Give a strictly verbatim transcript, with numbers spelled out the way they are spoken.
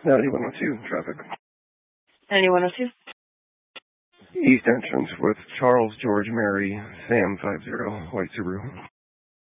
ninety-one oh two, traffic. ninety-one oh two. East entrance with Charles George Mary Sam five zero, white Subaru.